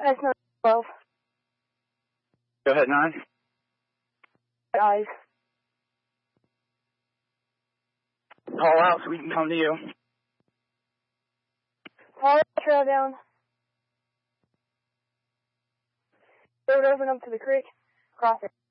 That's not 12. Go ahead, 9. Eyes. Call out so we can come to you. Follow the trail down. Road open up to the creek. Cross it.